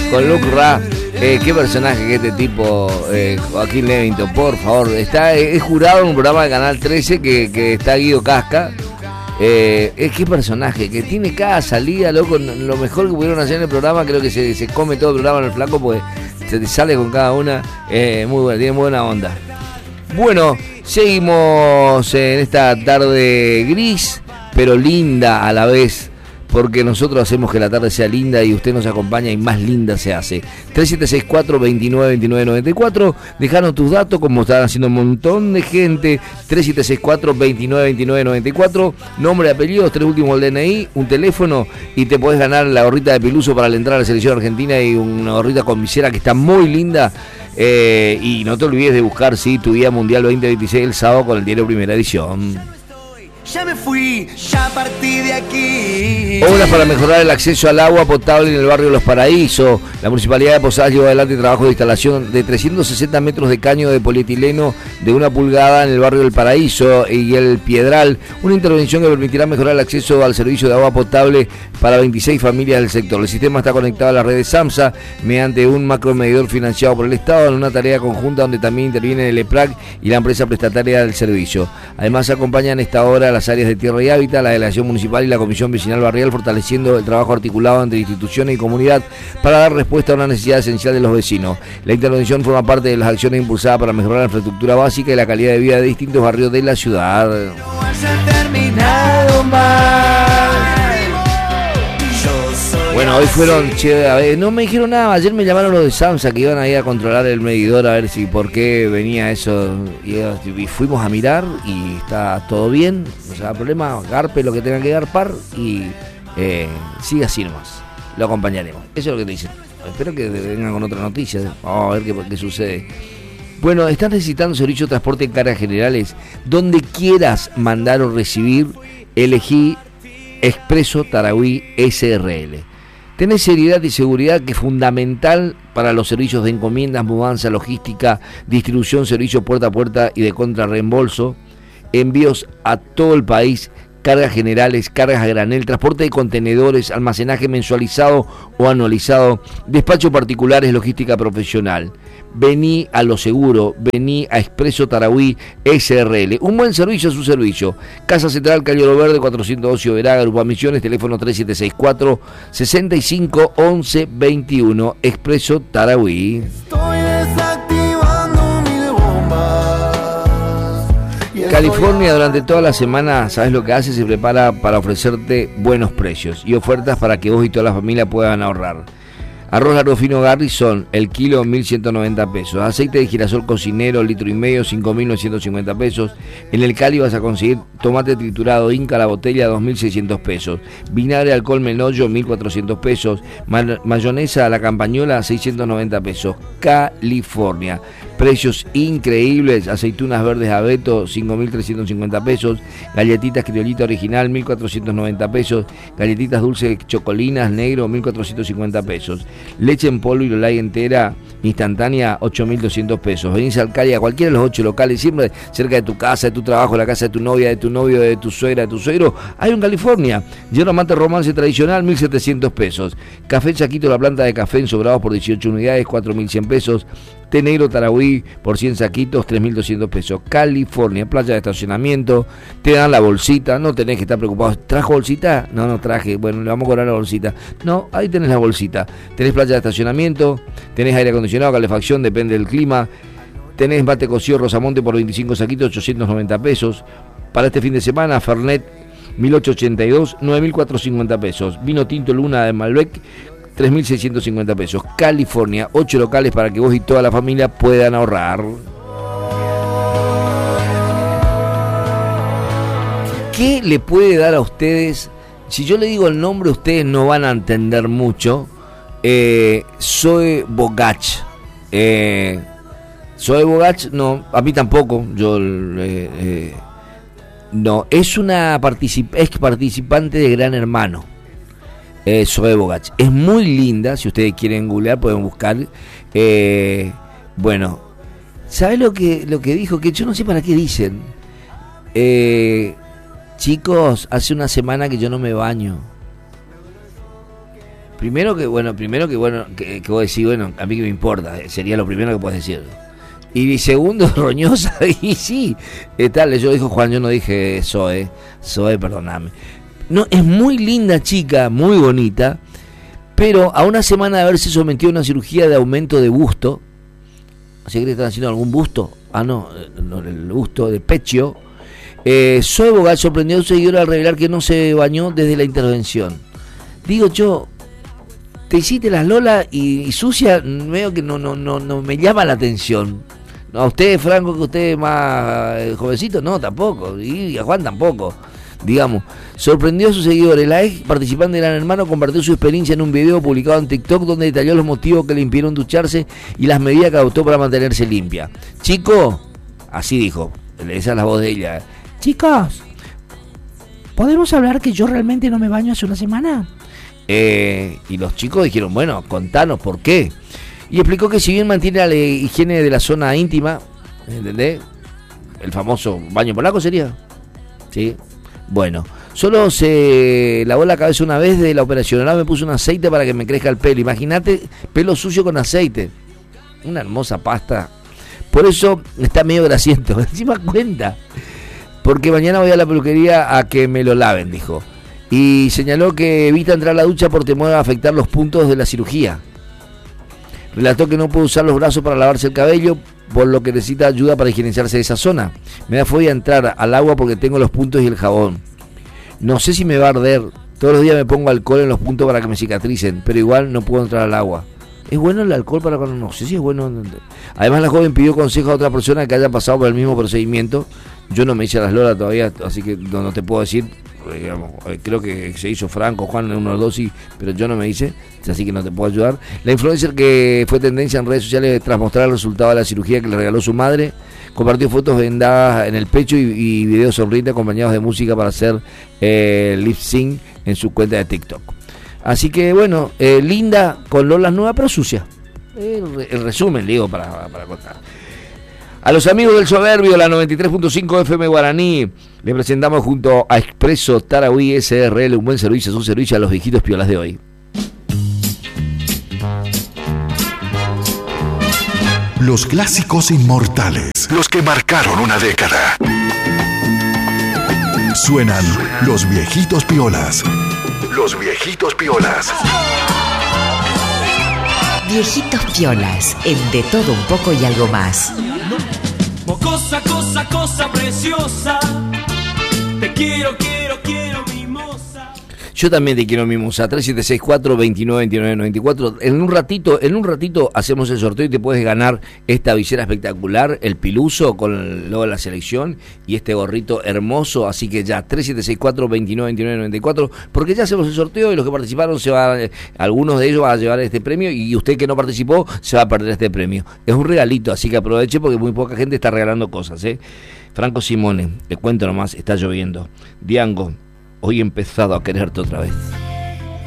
con Luke Ra. Qué personaje que este tipo, Joaquín Levington, por favor. Es jurado en un programa de Canal 13 que está Guido Casca. Qué personaje, que tiene cada salida, loco. Lo mejor que pudieron hacer en el programa, creo que se come todo el programa en el flaco, porque se te sale con cada una. Muy buena, tiene buena onda. Bueno, seguimos en esta tarde gris, pero linda a la vez, porque nosotros hacemos que la tarde sea linda y usted nos acompaña y más linda se hace. 3764-292994, dejanos tus datos, como están haciendo un montón de gente. 3764-292994, nombre, apellidos, 3 últimos del DNI, un teléfono, y te podés ganar la gorrita de Piluso para la entrada a la selección argentina y una gorrita con visera que está muy linda. Y no te olvides de buscar tu Día Mundial 2026 el sábado con el diario Primera Edición. Ya me fui, ya partí de aquí. Obras para mejorar el acceso al agua potable en el barrio Los Paraísos. La Municipalidad de Posadas lleva adelante trabajo de instalación de 360 metros de caño de polietileno de 1 pulgada en el barrio del Paraíso y el Piedral. Una intervención que permitirá mejorar el acceso al servicio de agua potable para 26 familias del sector. El sistema está conectado a la red de SAMSA mediante un macromedidor financiado por el Estado en una tarea conjunta donde también interviene el EPRAC y la empresa prestataria del servicio. Además, acompañan esta obra las áreas de Tierra y Hábitat, la Delegación Municipal y la Comisión Vecinal Barrial, fortaleciendo el trabajo articulado entre instituciones y comunidad para dar respuesta a una necesidad esencial de los vecinos. La intervención forma parte de las acciones impulsadas para mejorar la infraestructura básica y la calidad de vida de distintos barrios de la ciudad. No haya terminado mal. Bueno, hoy fueron, no me dijeron nada, ayer me llamaron los de SAMSA que iban a ir a controlar el medidor a ver si por qué venía eso, y fuimos a mirar y está todo bien, no se da problema, garpe lo que tengan que garpar y siga así nomás, lo acompañaremos, eso es lo que te dicen. Espero que vengan con otra noticia, vamos a ver qué sucede. Bueno, estás necesitando servicio de transporte en cargas generales, donde quieras mandar o recibir, elegí Expreso Tarahui SRL. Tenés seriedad y seguridad, que es fundamental para los servicios de encomiendas, mudanza, logística, distribución, servicio puerta a puerta y de contrarreembolso, envíos a todo el país, cargas generales, cargas a granel, transporte de contenedores, almacenaje mensualizado o anualizado, despacho particulares, logística profesional. Vení a lo seguro, vení a Expreso Tarahui SRL. Un buen servicio a su servicio. Casa Central, Calle Oro Verde, 412 Overaga, Grupo Misiones, teléfono 3764-651121. Expreso Tarahui. Estoy desactivando mil bombas. California durante toda la semana, ¿sabes lo que hace? Se prepara para ofrecerte buenos precios y ofertas para que vos y toda la familia puedan ahorrar. Arroz largo fino Garrison, el kilo 1.190 pesos. Aceite de girasol cocinero, litro y medio, 5.950 pesos. En el Cali vas a conseguir tomate triturado Inca, la botella, 2.600 pesos. Vinagre alcohol Menollo, 1.400 pesos. Mayonesa a la campañola, 690 pesos. California. Precios increíbles. Aceitunas verdes abeto, 5.350 pesos. Galletitas criolita original, 1.490 pesos. Galletitas dulces chocolinas negro, 1.450 pesos. Leche en polvo y Lolay entera instantánea, 8.200 pesos. Venís al Cali a cualquiera de los 8 locales, siempre cerca de tu casa, de tu trabajo, la casa de tu novia, de tu novio, de tu suegra, de tu suegro. Hay un California. Hierro mate romance tradicional, 1.700 pesos. Café Chaquito, la planta de café en Sobrados por 18 unidades, 4.100 pesos. Té negro Tarahui por 100 saquitos, 3.200 pesos. California, playa de estacionamiento, te dan la bolsita, no tenés que estar preocupado. ¿Trajo bolsita? No traje, bueno, le vamos a cobrar la bolsita. No, ahí tenés la bolsita. Tenés playa de estacionamiento, tenés aire acondicionado, calefacción, depende del clima. Tenés mate cocido Rosamonte por 25 saquitos, 890 pesos. Para este fin de semana, Fernet 1882, 9.450 pesos. Vino tinto Luna de Malbec, 3.650 pesos. California, 8 locales para que vos y toda la familia puedan ahorrar. ¿Qué le puede dar a ustedes? Si yo le digo el nombre, ustedes no van a entender mucho. Zoe Bogach. Zoe Bogach, no, a mí tampoco. Yo no, es una ex participante de Gran Hermano. Zoe Bogach. Es muy linda, si ustedes quieren googlear, pueden buscar. Bueno, ¿sabes lo que dijo? Que yo no sé para qué dicen. Chicos, hace una semana que yo no me baño. Primero que bueno, que vos decís, bueno, a mí que me importa, sería lo primero que puedes decir. Y segundo, roñosa, y sí, tal, yo dijo Juan, yo no dije Zoe, perdóname. No, es muy linda chica, muy bonita, pero a una semana de haberse sometido a una cirugía de aumento de busto, ¿así que le están haciendo algún busto? Ah, no, el busto de pecho. Zoe Bogal sorprendió a su seguidor al revelar que no se bañó desde la intervención. Digo yo, te hiciste las lolas y sucia, veo que no me llama la atención. A usted, Franco, que usted es más jovencito, no, tampoco, y a Juan tampoco. Digamos, sorprendió a sus seguidores. La ex participante de Gran Hermano compartió su experiencia en un video publicado en TikTok donde detalló los motivos que le impidieron ducharse y las medidas que adoptó para mantenerse limpia. Chico, así dijo, esa es la voz de ella. Chicos, ¿podemos hablar que yo realmente no me baño hace una semana? Y los chicos dijeron, bueno, contanos por qué. Y explicó que si bien mantiene la higiene de la zona íntima, ¿entendés? El famoso baño polaco sería, ¿sí? Bueno, solo se lavó la cabeza una vez de la operación. Ahora me puso un aceite para que me crezca el pelo. Imagínate, pelo sucio con aceite. Una hermosa pasta. Por eso está medio grasiento. Encima cuenta. Porque mañana voy a la peluquería a que me lo laven, dijo. Y señaló que evita entrar a la ducha por temor a afectar los puntos de la cirugía. Relató que no puede usar los brazos para lavarse el cabello, por lo que necesita ayuda para higienizarse de esa zona. Me da fobia entrar al agua porque tengo los puntos y el jabón. No sé si me va a arder. Todos los días me pongo alcohol en los puntos para que me cicatricen, pero igual no puedo entrar al agua. ¿Es bueno el alcohol para cuando no sé si es bueno? Además, la joven pidió consejo a otra persona que haya pasado por el mismo procedimiento. Yo no me hice las lolas todavía, así que no te puedo decir. Digamos, creo que se hizo Franco, Juan en uno o dos, sí, pero yo no me hice, así que no te puedo ayudar. La influencer que fue tendencia en redes sociales tras mostrar el resultado de la cirugía que le regaló su madre, compartió fotos vendadas en el pecho y videos sonrientes acompañados de música para hacer lip sync en su cuenta de TikTok. Así que bueno, linda con lolas nuevas pero sucia. El resumen, digo, para contar. A los amigos del Soberbio, la 93.5 FM Guaraní, le presentamos junto a Expreso Tarahui SRL un buen servicio, es un servicio a los viejitos piolas de hoy. Los clásicos inmortales, los que marcaron una década. Suenan los viejitos piolas. Los viejitos piolas. Viejitos piolas, el de todo un poco y algo más. Cosa preciosa. Te quiero, mimosa. Yo también te quiero, mimosa. 3764-292994. En un ratito hacemos el sorteo y te puedes ganar esta visera espectacular, el piluso con el logo de la selección y este gorrito hermoso. Así que ya, 3764-292994, porque ya hacemos el sorteo y los que participaron algunos de ellos van a llevar este premio y usted que no participó se va a perder este premio. Es un regalito, así que aproveche porque muy poca gente está regalando cosas, ¿eh? Franco Simone, te cuento nomás, está lloviendo. Diango, hoy he empezado a quererte otra vez.